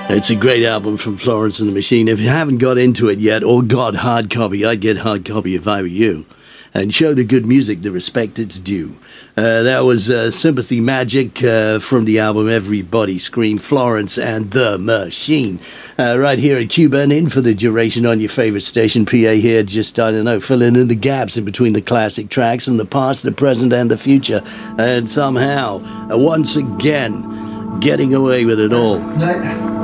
It's a great album from Florence and the Machine. If you haven't got into it yet or got hard copy, I'd get hard copy if I were you. And show the good music the respect it's due. That was Sympathy Magic from the album Everybody Scream, Florence and the Machine. Right here at Cuba and in for the duration on your favorite station. PA here, just, I don't know, filling in the gaps in between the classic tracks from the past, the present, and the future. And somehow, once again, getting away with it all.